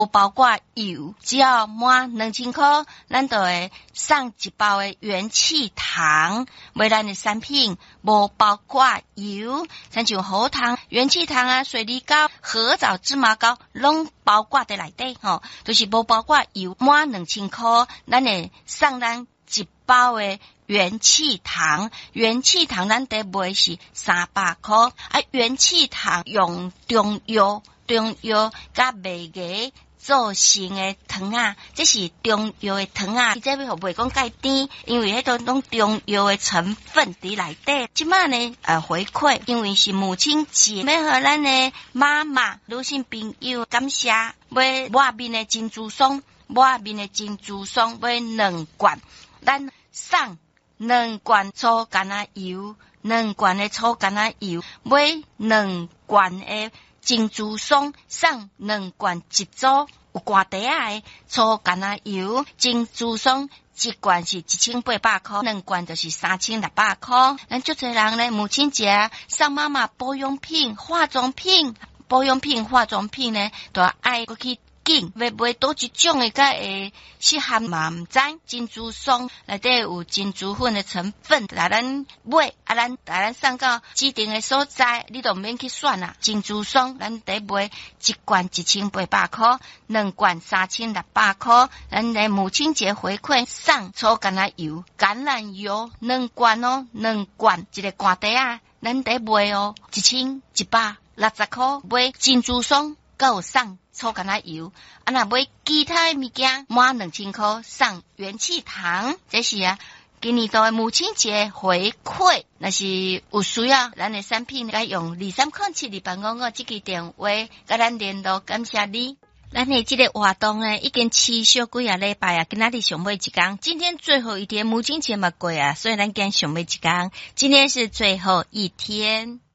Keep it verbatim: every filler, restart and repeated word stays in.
包括油，只要满两千块，咱就会送一包的元气糖。买咱的产品无包括油，像像喉糖、元气糖啊、水梨膏、合枣芝麻膏，拢包括在内底吼，就是无包括油。满两千块，咱会送咱一包的元气糖，元气糖咱得买是三百块，啊，元气糖用中药，中药甲麦芽做成的糖啊，这是中药的糖啊，这要袂讲介甜，因为迄个拢中药的成分伫内底。即摆呢，呃，回馈，因为是母亲节，要和咱的妈妈、女性朋友感谢，买外面的珍珠松，外面的珍珠松买两罐，咱送两罐粗橄榄油，两罐的粗橄榄油，买两罐的珍珠松，送两罐一组有挂袋的粗橄榄油，珍珠松一罐是一千八百块，两罐就是三千六百块。咱足侪人咧，母亲节送妈妈保养品、化妆品、保养品、化妆品呢，都爱过去紧，要买倒一种的甲会适合嘛？唔知珍珠松内底有珍珠粉的成分，来咱买啊，咱来咱送到指定的所在，你都免去选啦。珍珠松咱得买一罐一千八百块，两罐三千六百块。咱来母亲节回馈送粗橄榄油，橄榄油两罐哦，两罐一个罐底啊，咱得买哦，一千一百六十块买珍珠松，还有送粗橄榄油，啊那买其他的物件满两千块送元气糖，这是啊，今年度的母亲节回馈，那是有需要咱的产品，该用二三零七二八五五这个电话甲咱联络，感谢你。咱的这个活动呢，已经持续几啊礼拜啊，今仔日上尾一天，今天最后一天，母亲节嘛过啊，所以咱今上尾一天，今天是最后一天。